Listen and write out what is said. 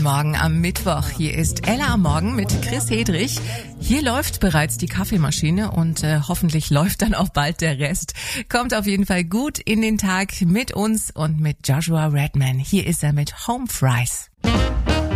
Guten Morgen am Mittwoch. Hier ist Ella am Morgen mit Chris Hedrich. Hier läuft bereits die Kaffeemaschine und hoffentlich läuft dann auch bald der Rest. Kommt auf jeden Fall gut in den Tag mit uns und mit Joshua Redman. Hier ist er mit Home Fries.